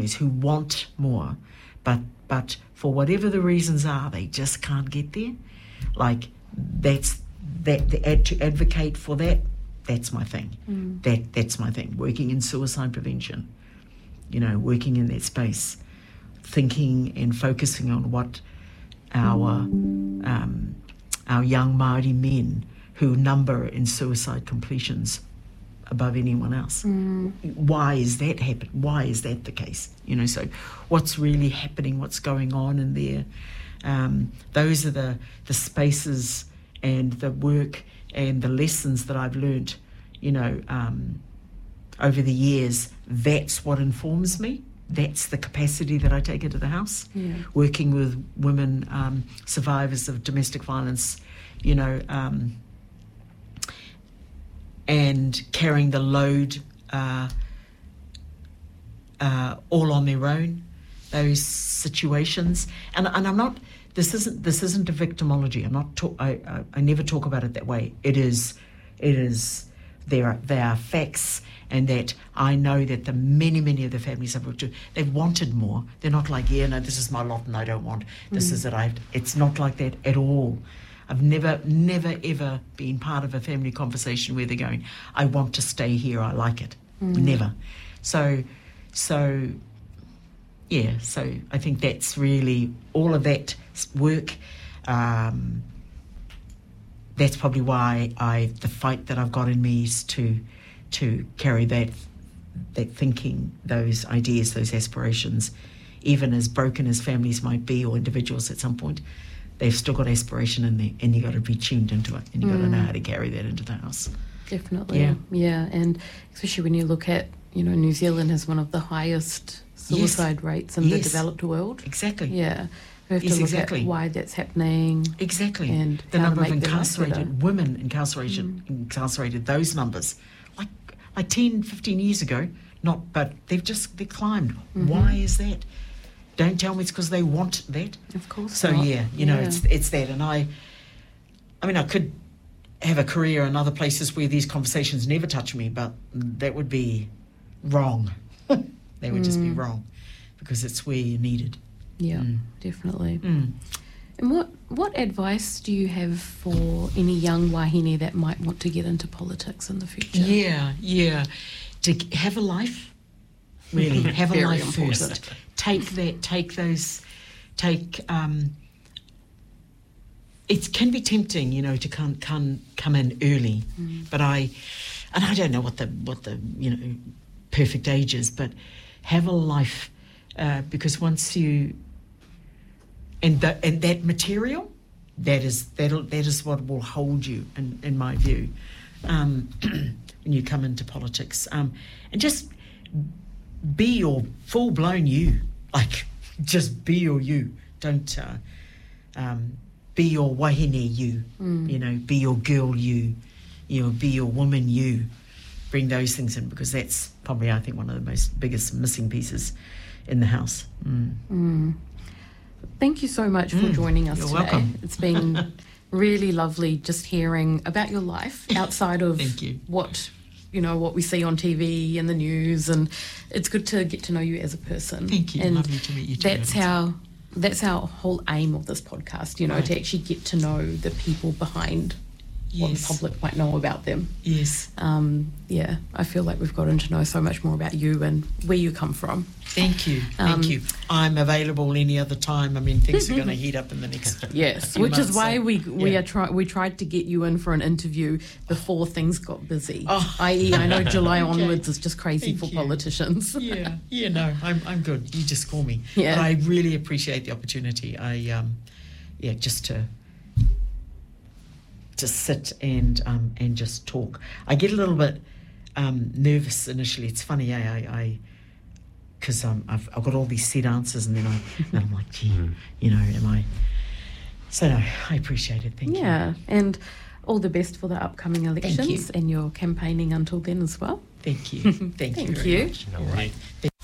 families who want more, but for whatever the reasons are, they just can't get there. Like to advocate for that. That's my thing. That's my thing. Working in suicide prevention, working in that space, thinking and focusing on what our young Māori men who number in suicide completions above anyone else. Why is that happen? Why is that the case? So what's really happening? What's going on in there? Those are the spaces and the work and the lessons that I've learnt, over the years. That's what informs me. That's the capacity that I take into the house. Working with women, survivors of domestic violence, and carrying the load all on their own, those situations. And I'm not. This isn't a victimology. I'm not. I never talk about it that way. It is. There are facts, and that I know that the many of the families I've worked with, they've wanted more. They're not like, this is my lot and I don't want. This is it. It's not like that at all. I've never ever been part of a family conversation where they're going, I want to stay here, I like it. Never. So I think that's really all of that work. That's probably why the fight that I've got in me is to carry that thinking, those ideas, those aspirations, even as broken as families might be or individuals at some point. They've still got aspiration in there, and you got to be tuned into it, and you got to know how to carry that into the house. Definitely, yeah, and especially when you look at, New Zealand has one of the highest suicide rates in the developed world. Exactly. Yeah, we have to look at why that's happening. Exactly, and the number of incarcerated women incarcerated. Those numbers, like 10, 15 years ago, but they climbed. Why is that? Don't tell me it's because they want that. Of course. So not. It's that, and I could have a career in other places where these conversations never touch me, but that would be wrong. They would just be wrong, because it's where you're needed. Yeah, definitely. And what advice do you have for any young wahine that might want to get into politics in the future? Yeah. To have a life, really, have a life important. First. It can be tempting, to come in early, but I don't know what the perfect age is, but have a life, because once you and that material, that is what will hold you, in my view, when you come into politics, and just be your full-blown you. Like, just be your you. Don't be your wahine you. Be your girl you. Be your woman you. Bring those things in, because that's probably, I think, one of the biggest missing pieces in the house. Thank you so much for joining us today. You're welcome. It's been really lovely just hearing about your life outside of what we see on TV and the news, and it's good to get to know you as a person. Thank you. And lovely to meet you too. That's our whole aim of this podcast, to actually get to know the people behind what the public might know about them. Yes. I feel like we've gotten to know so much more about you and where you come from. Thank you. I'm available any other time. Things are going to heat up in the next few which months, is why we tried to get you in for an interview before things got busy. I.e., I know July onwards is just crazy for politicians. I'm good. You just call me. Yeah. But I really appreciate the opportunity. Just to sit and just talk. I get a little bit nervous initially. It's funny, because I've got all these set answers, and then I'm like, am I? So no, I appreciate it. Thank you. Yeah, and all the best for the upcoming elections and your campaigning until then as well. Thank you. Thank you very much. All right.